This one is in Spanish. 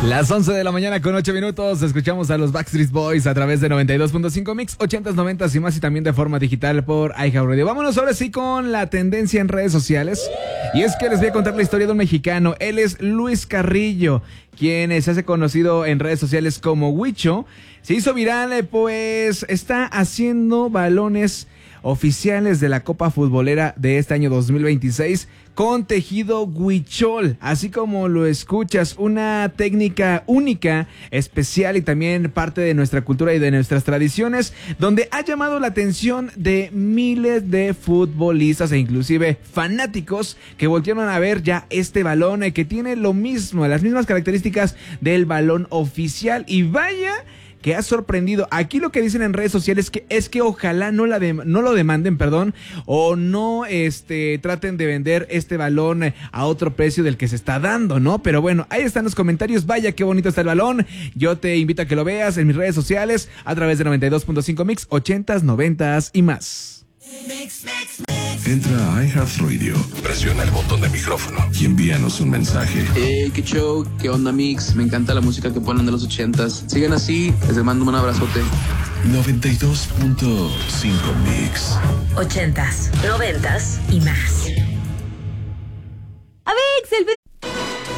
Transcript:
Las 11 de la mañana con 8 minutos, escuchamos a los Backstreet Boys a través de 92.5 Mix, 80s, 90s y más, y también de forma digital por iHeartRadio. Vámonos ahora sí con la tendencia en redes sociales. Y es que les voy a contar la historia de un mexicano. Él es Luis Carrillo, quien se hace conocido en redes sociales como Huicho. Se hizo viral, pues está haciendo balones oficiales de la Copa Futbolera de este año 2026 con tejido huichol, así como lo escuchas, una técnica única, especial y también parte de nuestra cultura y de nuestras tradiciones, donde ha llamado la atención de miles de futbolistas e inclusive fanáticos que voltearon a ver ya este balón que tiene lo mismo, las mismas características del balón oficial, y vaya que ha sorprendido. Aquí lo que dicen en redes sociales es que ojalá no lo demanden, o no traten de vender este balón a otro precio del que se está dando, ¿no? Pero bueno, ahí están los comentarios. Vaya qué bonito está el balón. Yo te invito a que lo veas en mis redes sociales a través de 92.5 Mix, 80s, 90s y más. Entra a iHeartRadio, presiona el botón de micrófono y envíanos un mensaje. Qué show, qué onda Mix, me encanta la música que ponen de los 80s. Sigan así, les mando un abrazote. 92.5 Mix. 80s, 90s y más.